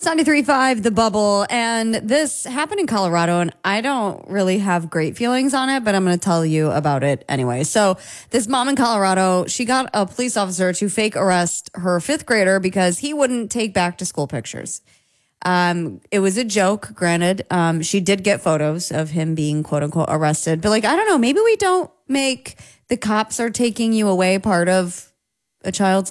93.5, The Bubble. And this happened in Colorado, and I don't really have great feelings on it, but I'm going to tell you about it anyway. So this mom in Colorado, she got a police officer to fake arrest her fifth grader because he wouldn't take back to school pictures. It was a joke, granted. She did get photos of him being quote unquote arrested, but I don't know, maybe we don't make the cops are taking you away part of a child's